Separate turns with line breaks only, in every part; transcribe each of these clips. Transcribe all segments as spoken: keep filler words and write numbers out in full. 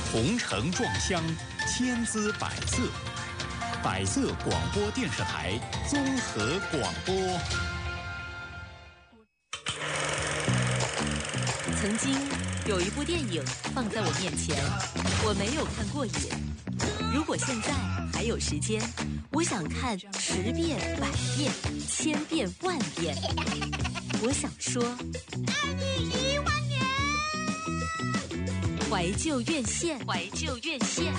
红尘撞香，千姿百色。百色广播电视台综合广播。
曾经有一部电影放在我面前，我没有看过瘾。如果现在还有时间，我想看十遍、百遍、千遍、万遍。我想说，
爱你一万年。
怀旧院线，怀旧院线。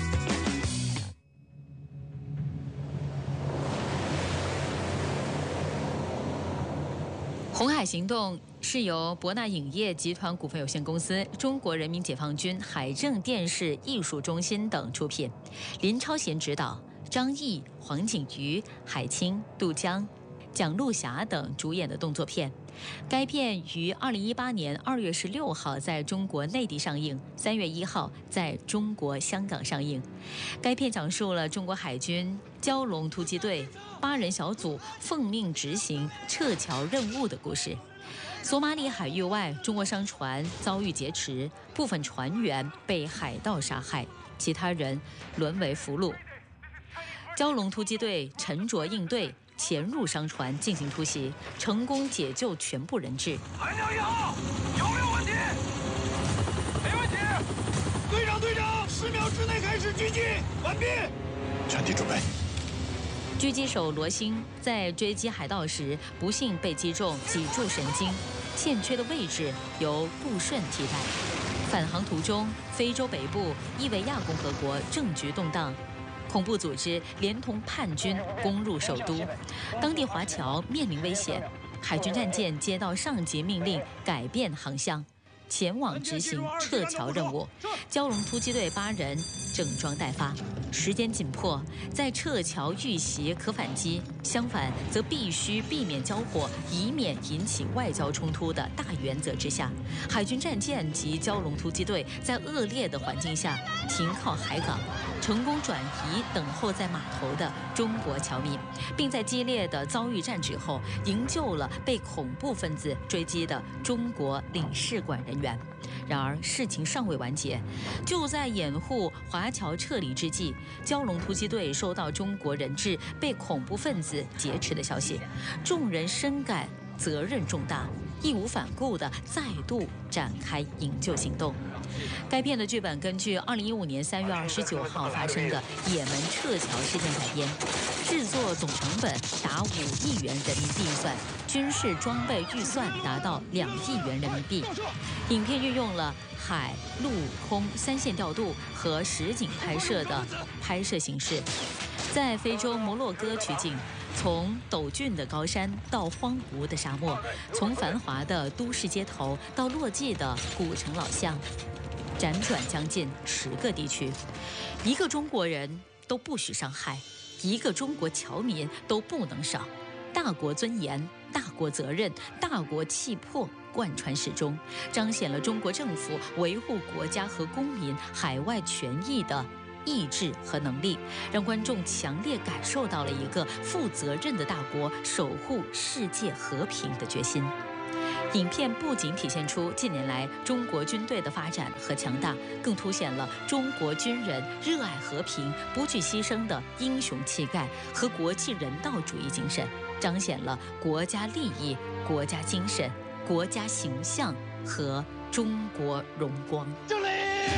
红海行动是由博纳影业集团股份有限公司、中国人民解放军海政电视艺术中心等出品，林超贤执导，张译、黄景瑜、海清、杜江、蒋璐霞等主演的动作片。该片于二零一八年二月十六号在中国内地上映，三月一号在中国香港上映。该片讲述了中国海军蛟龙突击队八人小组奉命执行撤侨任务的故事。索马里海域外，中国商船遭遇劫持，部分船员被海盗杀害，其他人沦为俘虏。蛟龙突击队沉着应对，潜入商船进行突袭，成功解救全部人质。
海鸟一号，有没有问题？没问题。队长，队长，十秒之内开始狙击，完毕。
全体准备。
狙击手罗星在追击海盗时，不幸被击中脊柱神经，欠缺的位置由顾顺替代。返航途中，非洲北部伊维亚共和国政局动荡。恐怖组织连同叛军攻入首都，当地华侨面临危险。海军战舰接到上级命令，改变航向，前往执行撤侨任务。蛟龙突击队八人整装待发，时间紧迫，在撤侨遇袭可反击，相反则必须避免交火，以免引起外交冲突的大原则之下，海军战舰及蛟龙突击队在恶劣的环境下停靠海港，成功转移等候在码头的中国侨民，并在激烈的遭遇战之后，营救了被恐怖分子追击的中国领事馆人员。然而事情尚未完结，就在掩护华侨撤离之际，蛟龙突击队收到中国人质被恐怖分子劫持的消息，众人深感责任重大，义无反顾地再度展开营救行动。该片的剧本根据二零一五年三月二十九号发生的也门撤侨事件改编，制作总成本达五亿元人民币算，军事装备预算达到两亿元人民币。影片运用了海陆空三线调度和实景拍摄的拍摄形式，在非洲摩洛哥取景，从陡峻的高山到荒芜的沙漠，从繁华的都市街头到落寂的古城老巷，辗转将近十个地区。一个中国人都不许伤害，一个中国侨民都不能少。大国尊严、大国责任、大国气魄贯穿始终，彰显了中国政府维护国家和公民海外权益的意志和能力，让观众强烈感受到了一个负责任的大国守护世界和平的决心。影片不仅体现出近年来中国军队的发展和强大，更凸显了中国军人热爱和平、不惧牺牲的英雄气概和国际人道主义精神，彰显了国家利益、国家精神、国家形象和中国荣光。
敬礼！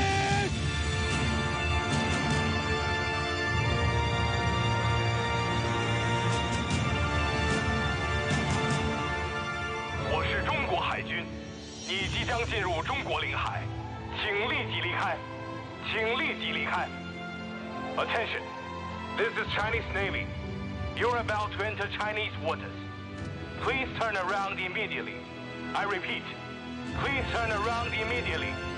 我是中国海军，你即将进入中国领海，请立即离开，请立即离开。Attention, this is Chinese Navy. You're about to enter Chinese waters. Please turn around immediately. I repeat, please turn around immediately.